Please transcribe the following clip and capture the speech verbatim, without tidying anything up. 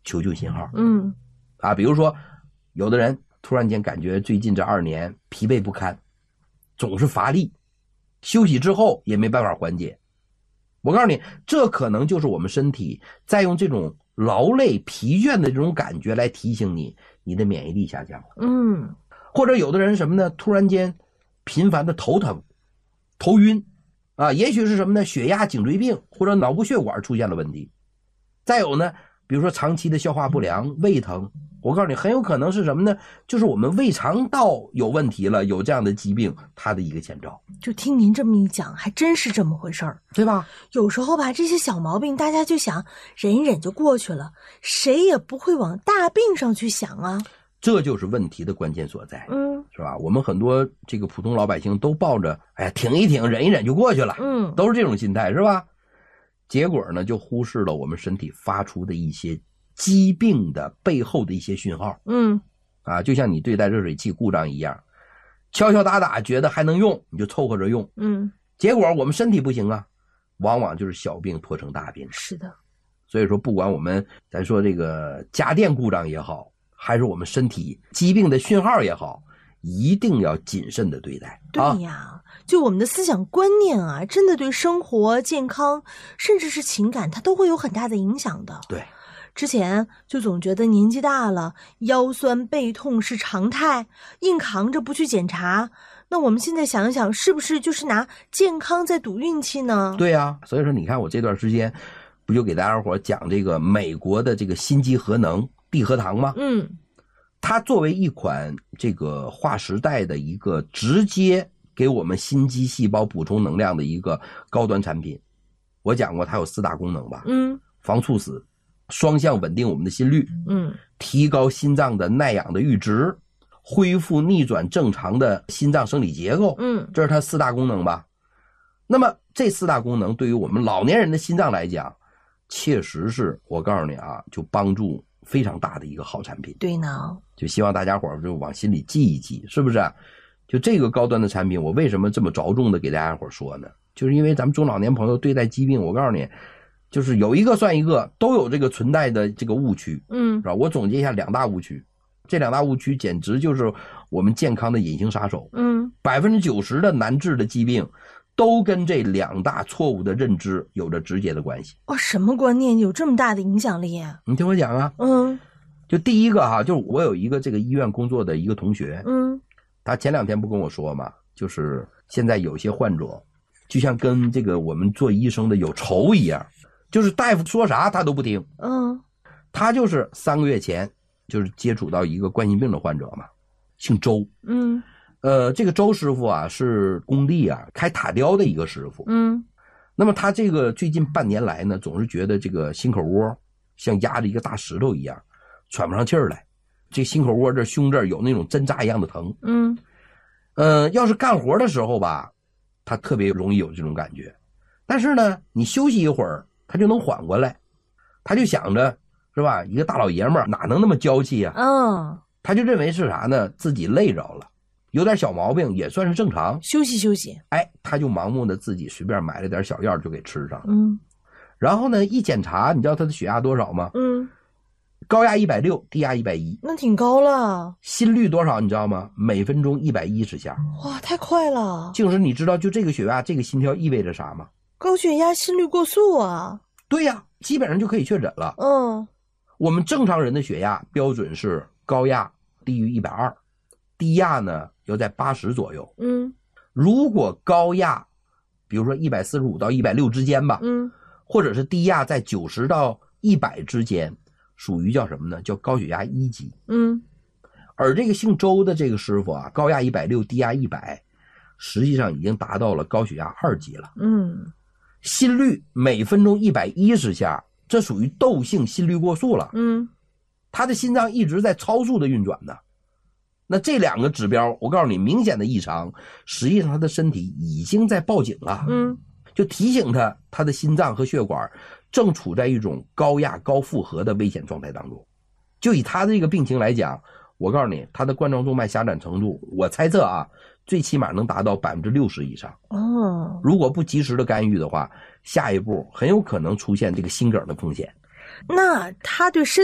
求救信号。 嗯， 啊，比如说有的人突然间感觉最近这二年疲惫不堪，总是乏力，休息之后也没办法缓解。我告诉你，这可能就是我们身体在用这种劳累疲倦的这种感觉来提醒你，你的免疫力下降了。 嗯， 或者有的人什么呢？突然间频繁的头疼、头晕啊，也许是什么呢？血压、颈椎病或者脑部血管出现了问题。再有呢，比如说长期的消化不良、胃疼，我告诉你，很有可能是什么呢？就是我们胃肠道有问题了，有这样的疾病，它的一个前兆。 就听您这么一讲，还真是这么回事儿， 对吧？ 有时候吧，这些小毛病大家就想忍一忍就过去了，谁也不会往大病上去想啊。 这就是问题的关键所在， 嗯， 是吧？我们很多这个普通老百姓都抱着，哎呀，挺一挺，忍一忍就过去了， 嗯， 都是这种心态，是吧？结果呢，就忽视了我们身体发出的一些疾病的背后的一些讯号。 嗯， 啊，就像你对待热水器故障一样，敲敲打打觉得还能用，你就凑合着用。 嗯， 结果我们身体不行啊，往往就是小病拖成大病。 是的。 所以说，不管我们咱说这个家电故障也好，还是我们身体疾病的讯号也好，一定要谨慎的对待。 对呀、啊，就我们的思想观念啊，真的对生活、健康，甚至是情感，它都会有很大的影响的。 对， 之前就总觉得年纪大了，腰酸背痛是常态，硬扛着不去检查。那我们现在想一想，是不是就是拿健康在赌运气呢？ 对呀、啊，所以说你看我这段时间不就给大家伙讲这个美国的这个心肌核能地核糖吗？ 嗯， 它作为一款这个划时代的一个直接给我们心肌细胞补充能量的一个高端产品，我讲过它有四大功能吧？ 嗯， 防猝死，双向稳定我们的心率， 嗯， 提高心脏的耐氧的阈值，恢复逆转正常的心脏生理结构， 嗯， 这是它四大功能吧？那么这四大功能对于我们老年人的心脏来讲，确实是我告诉你啊，就帮助非常大的一个好产品。 对呢， 就希望大家伙儿就往心里记一记，是不是？就这个高端的产品，我为什么这么着重的给大家伙儿说呢？就是因为咱们中老年朋友对待疾病，我告诉你，就是有一个算一个，都有这个存在的这个误区， 嗯， 是吧？我总结一下两大误区，这两大误区简直就是我们健康的隐形杀手。 嗯， 百分之九十的难治的疾病，都跟这两大错误的认知有着直接的关系。 哇，什么观念有这么大的影响力啊？ 你听我讲啊， 嗯， 就第一个哈，就是我有一个这个医院工作的一个同学， 嗯， 他前两天不跟我说嘛，就是现在有些患者就像跟这个我们做医生的有仇一样，就是大夫说啥他都不听。 嗯， 他就是三个月前就是接触到一个冠心病的患者嘛，姓周。 嗯， 呃，这个周师傅啊是工地啊开塔吊的一个师傅。 嗯， 那么他这个最近半年来呢，总是觉得这个心口窝像压着一个大石头一样，喘不上气儿来。这心口窝这胸这儿有那种针扎一样的疼。 嗯， 呃，要是干活的时候吧，他特别容易有这种感觉。但是呢，你休息一会儿，他就能缓过来。他就想着，是吧？一个大老爷们儿哪能那么娇气啊？ 嗯， 他就认为是啥呢？自己累着了，有点小毛病也算是正常， 休息休息。 哎，他就盲目的自己随便买了点小药就给吃上了。 嗯， 然后呢，一检查，你知道他的血压多少吗？ 嗯， 高压一百六，低压一百一。 那挺高了。 心率多少你知道吗？每分钟一百一十下。 哇，太快了！ 静时，你知道就这个血压、这个心跳意味着啥吗？ 高血压、心率过速啊。 对呀，基本上就可以确诊了。 嗯， 我们正常人的血压标准是高压低于一百二十，低压呢要在八十左右。 嗯， 如果高压比如说一百四十五到一百六之间吧， 嗯， 或者是低压在九十到一百之间，属于叫什么呢？叫高血压一级。 嗯， 而这个姓周的这个师傅啊，高压一百六，低压一百，实际上已经达到了高血压二级了。 嗯， 心率每分钟一百一十下，这属于窦性心律过速了。 嗯， 他的心脏一直在超速的运转呢。那这两个指标，我告诉你，明显的异常，实际上他的身体已经在报警了。 嗯， 就提醒他，他的心脏和血管正处在一种高压高负荷的危险状态当中。就以他的这个病情来讲，我告诉你，他的冠状动脉狭窄程度，我猜测啊，最起码能达到百分之六十以上。 哦， 如果不及时的干预的话，下一步很有可能出现这个心梗的风险。 那他对身